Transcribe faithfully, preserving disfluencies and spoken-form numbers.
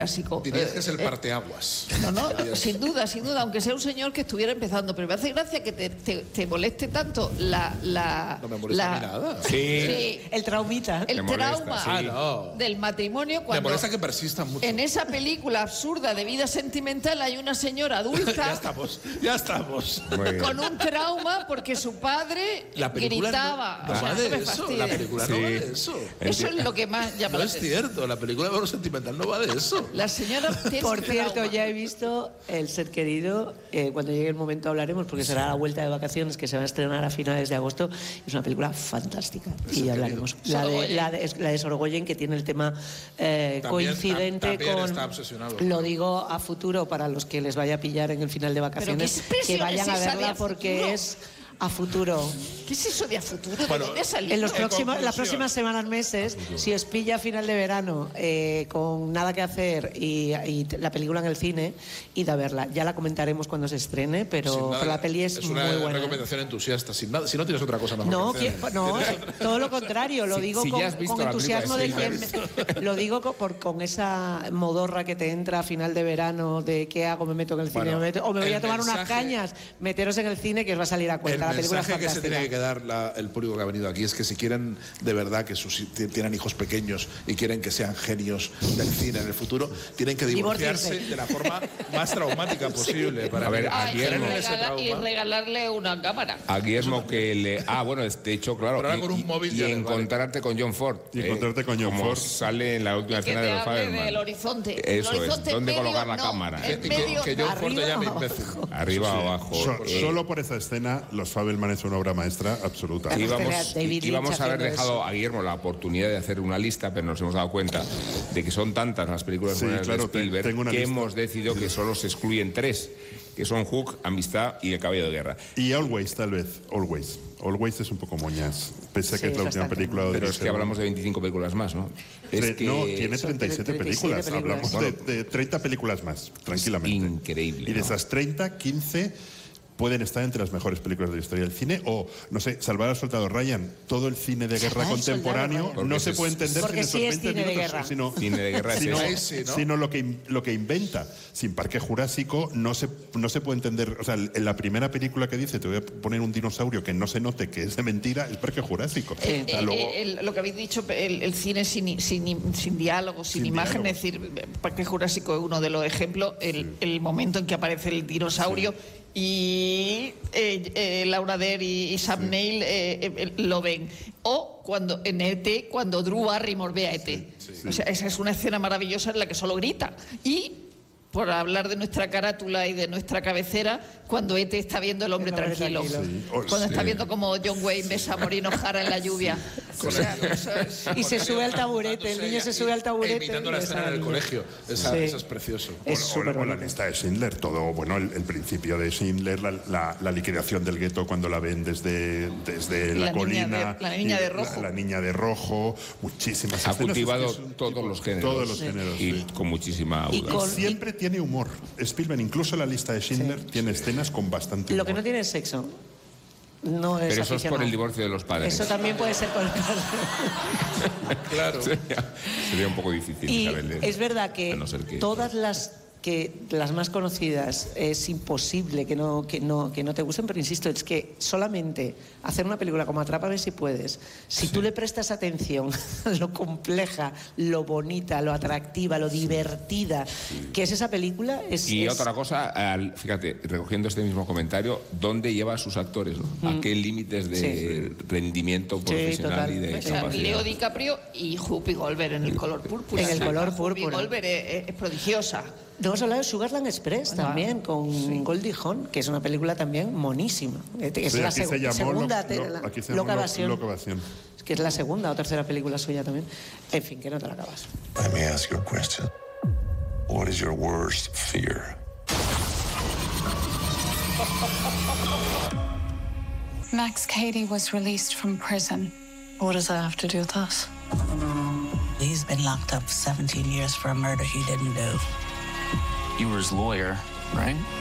clásico. Dirías que es el parteaguas. No, no, sin duda, sin duda, aunque sea un señor que estuviera empezando, pero me hace gracia que te, te, te moleste tanto la... la no me molesta la, a mí nada. Sí. sí. El traumita. El molesta, trauma sí. ah, no. del matrimonio cuando... Me molesta que persista mucho. En esa película absurda de vida sentimental hay una señora adulta... ya estamos, ya estamos. Con un trauma porque su padre la gritaba. No, no o sea, va no de me eso, fastidies. la película Sí. no va de eso. Eso es lo que más llama No la es atención. cierto, la película de valor sentimental no va de eso. La señora tiene Por un cierto, trauma. ya he visto El Ser Querido. Eh, cuando llegue el momento hablaremos, porque será la vuelta de vacaciones que se va a estrenar a finales de agosto. Es una película fantástica y ya hablaremos. La de, la, de, la de Sorogoyen, que tiene el tema eh, También, coincidente también con... está obsesionado. Lo digo a futuro para los que les vaya a pillar en el final de vacaciones, que vayan a verla porque es... A futuro. ¿Qué es eso de a futuro? Bueno, ¿De dónde ha salido? En los próximos, conclusión. las próximas semanas, meses, si os pilla a final de verano eh, con nada que hacer y, y la película en el cine, id a verla. Ya la comentaremos cuando se estrene, pero, Sin nada, pero la peli es, es muy una buena. recomendación entusiasta, sin nada. Si no tienes otra cosa mejor No, que hacer. que- no, todo lo contrario, lo Si- digo si con, ya has visto con la entusiasmo de película, quien sí, me- lo digo con, por, con esa modorra que te entra a final de verano de qué hago, me meto en el cine, Bueno, me meto- o me voy el a tomar unas mensaje- cañas, meteros en el cine que os va a salir a El cuenta. La película es mensaje que se fantástica. tiene que dar la- el público que ha venido aquí es que si quieren de verdad que sus, tienen hijos pequeños y quieren que sean genios del cine en el futuro, tienen que divorciarse Divórciense. de la forma más traumática posible. Para A ver, que- a Ah, y, Guillermo. ese regala- trauma. y regalarle una cámara. A Guillermo que le... Ah, bueno, de hecho, claro. Pero ahora y, con un y- móvil y ya le encontrarte con John Ford. Y encontrarte con John como Ford. sale en la última Que escena te de los hable Faberman. del horizonte. Eso El es, horizonte en ¿dónde medio, colocar la no, cámara? en que, medio, que John Ford te arriba llame o imbécil. Arriba o abajo. So- Eh, solo por esa escena, los Fabelman es una obra maestra absoluta. Claro. Íbamos, David íbamos Lynch a haber haciendo dejado eso. a Guillermo la oportunidad de hacer una lista, pero nos hemos dado cuenta de que son tantas las películas Sí, buenas claro, de te- Spielberg tengo una que lista. hemos decidido que solo se excluyen tres, que son Hook, Amistad y El Caballo de Guerra. Y Always, tal vez. Always. Always es un poco moñas. Pese a Sí, que es la es última bastante. película de Pero es que hablamos de veinticinco películas más, ¿no? Es Tre- que No, tiene Son treinta y siete treinta y siete películas. películas. Hablamos de, de treinta películas más, tranquilamente. increíble, Y de ¿no? esas treinta, quince pueden estar entre las mejores películas de la historia del cine. O, no sé, Salvar al Soldado Ryan. Todo el cine de guerra Salvar al contemporáneo Soldado Ryan. no Porque se es- puede entender Porque sin sí esos es veinte cine de minutos, guerra. sino, Cine de guerra es sino, eso. Ahí sí, ¿no? sino lo que, in- lo que inventa. Sin Parque Jurásico no se, no se puede entender. O sea, en la primera película que dice te voy a poner un dinosaurio que no se note que es de mentira, es Parque Jurásico. Eh, O sea, eh, luego- eh, el- lo que habéis dicho, el, el cine sin, sin, sin diálogo, sin, Sin imagen, diálogo. es decir, Parque Jurásico es uno de los ejemplos, el, el momento en que aparece el dinosaurio y eh, eh, Laura Dern y, y Sam Neill eh, eh, lo ven. O cuando en E T, cuando Drew Barrymore ve a E T. O sea, esa es una escena maravillosa en la que solo grita. Y, por hablar de nuestra carátula y de nuestra cabecera, cuando E T está viendo El hombre El hombre tranquilo. tranquilo. Sí. Oh, Cuando sí. está viendo como John Wayne besa a Morino Jara en la lluvia. O sea, eso es- Y se sube al taburete, el niño se sube al taburete. E imitando la y escena esa en el niña. colegio. Esa, Sí. eso es precioso. Es O- o- súper o la bonito. lista de Schindler, todo, bueno, el, el principio de Schindler, la, la- la liquidación del gueto cuando la ven desde, desde la, La niña colina. de- la niña y de rojo. La, la niña de rojo, muchísimas Ha escenas. cultivado Es que es un todos tipo- los géneros. Todos los géneros, Y sí. con muchísima Y audacia. con- Siempre tiene humor. Spielberg, incluso la lista de Schindler, tiene escenas con bastante Lo humor. que no tiene es sexo. No es Pero eso es por aficionado. el divorcio de los padres. Eso también puede ser por el padre. Claro. Sería, sería un poco difícil, Y Isabel, de- es verdad que a no ser que- todas las que las más conocidas es imposible que no, que no, que no te gusten, pero insisto, es que solamente hacer una película como Atrápame si puedes, si tú le prestas atención a lo compleja, lo bonita, lo atractiva, lo divertida que es esa película, es... Y es- otra cosa, al- fíjate, recogiendo este mismo comentario, ¿dónde lleva a sus actores? ¿no? ¿A qué límites de Sí. rendimiento profesional total. y de O sea, capacidad? Leo DiCaprio y Whoopi Goldberg en El color púrpura. En El color Whoopi púrpura. Goldberg es, es- es prodigiosa. No hemos hablado de Sugarland Express Bueno, también, con Goldie Hawn, que es una película también monísima. Es Sí, la aquí seg- se llamó segunda, Lo- te- Lo- la- aquí se Loca llamó Lo- Evasión, Loca Evasión. que es la segunda o tercera película suya también. En fin, que no te la acabas. Let me ask you a question. What is your worst fear? Max Cady was released from prison. What does that have to do with us? He's been locked up seventeen years for a murder he didn't do. You were his lawyer, right?